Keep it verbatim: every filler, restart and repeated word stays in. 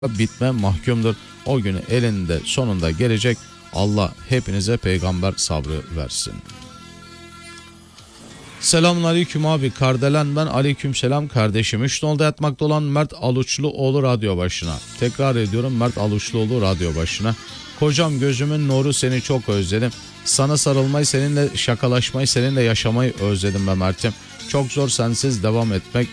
bitme mahkumdur. O günü elinde sonunda gelecek. Allah hepinize peygamber sabrı versin. Selamun aleyküm abi, Kardelen ben. Aleyküm selam kardeşim. Üç nolda yatmakta olan Mert Aluçluoğlu radyo başına. Tekrar ediyorum, Mert Aluçluoğlu radyo başına. Kocam gözümün nuru, seni çok özledim. Sana sarılmayı, seninle şakalaşmayı, seninle yaşamayı özledim be Mert'im. Çok zor sensiz devam etmek.